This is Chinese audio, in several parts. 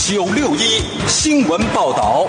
961新闻报道。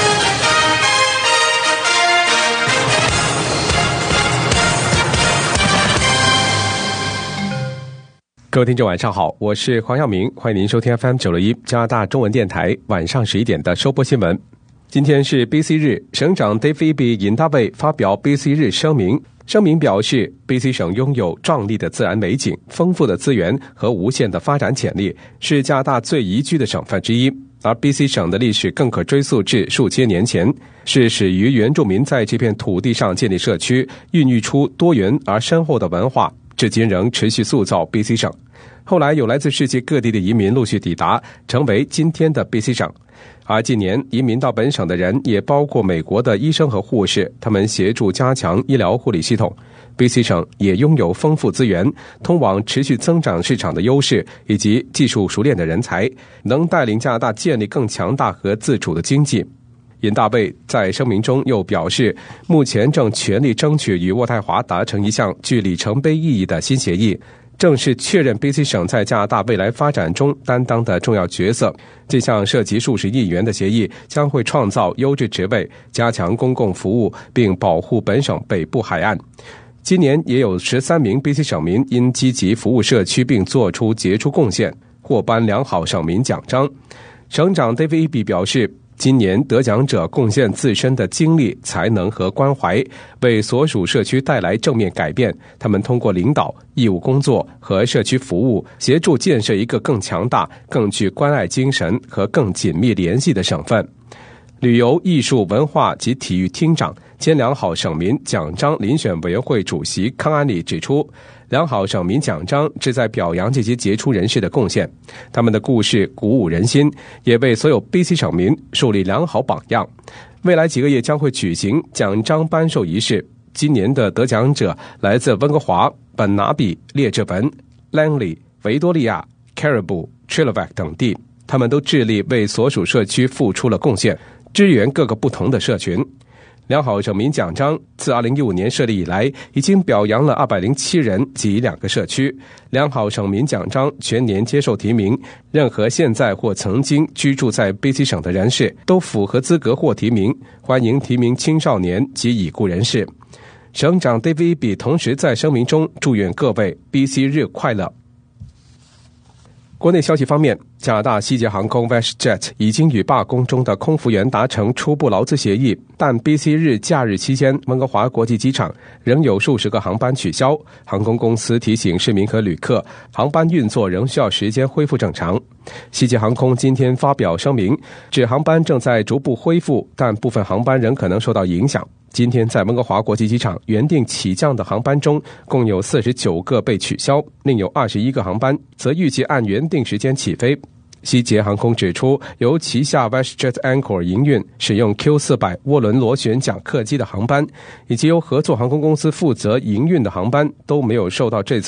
各位听众晚上好，我是黄耀明，欢迎您收听 FM 961加拿大中文电台晚上11点的收播新闻。今天是 BC 日，省长 David Eby 尹大卫发表 BC 日声明，声明表示 BC 省拥有壮丽的自然美景、丰富的资源和无限的发展潜力，是加拿大最宜居的省份之一。而 BC 省的历史更可追溯至数千年前，是始于原住民在这片土地上建立社区，孕育出多元而深厚的文化，至今仍持续塑造 BC 省。后来有来自世界各地的移民陆续抵达，成为今天的 BC 省。而近年移民到本省的人也包括美国的医生和护士，他们协助加强医疗护理系统。BC 省也拥有丰富资源，通往持续增长市场的优势，以及技术熟练的人才，能带领加拿大建立更强大和自主的经济。尹大卫在声明中又表示，目前正全力争取与渥太华达成一项具里程碑意义的新协议，正是确认 BC 省在加拿大未来发展中担当的重要角色。这项涉及数十亿元的协议将会创造优质职位，加强公共服务，并保护本省北部海岸。今年也有13名 BC 省民因积极服务社区并做出杰出贡献，获颁良好省民奖章。省长 David Eby 表示，今年得奖者贡献自身的精力、才能和关怀，为所属社区带来正面改变。他们通过领导、义务工作和社区服务，协助建设一个更强大、更具关爱精神和更紧密联系的省份。旅游、艺术、文化及体育厅长兼良好省民奖章遴选委员会主席康安里指出，良好省民奖章旨在表扬这些杰出人士的贡献，他们的故事鼓舞人心，也为所有 BC 省民树立良好榜样。未来几个月将会举行奖章颁授仪式，今年的得奖者来自温哥华、本拿比、列治文、Langley、维多利亚、Caribou、Chilliwack 等地，他们都致力为所属社区付出了贡献，支援各个不同的社群。良好省民奖章自2015年设立以来，已经表扬了207人及2个社区。良好省民奖章全年接受提名，任何现在或曾经居住在 BC 省的人士都符合资格获提名，欢迎提名青少年及已故人士。省长 David Eby 同时在声明中祝愿各位 BC 日快乐。国内消息方面，加拿大西捷航空 WestJet 已经与罢工中的空服员达成初步劳资协议，但 BC 日假日期间，温哥华国际机场仍有数十个航班取消。航空公司提醒市民和旅客，航班运作仍需要时间恢复正常。西捷航空今天发表声明，指航班正在逐步恢复，但部分航班仍可能受到影响。今天在温哥华国际机场原定起降的航班中，共有49个被取消，另有21个航班则预计按原定时间起飞。西捷航空指出，由旗下 WestJet Anchor 营运使用 Q400 涡轮螺旋桨客机的航班，以及由合作航空公司负责营运的航班都没有受到这次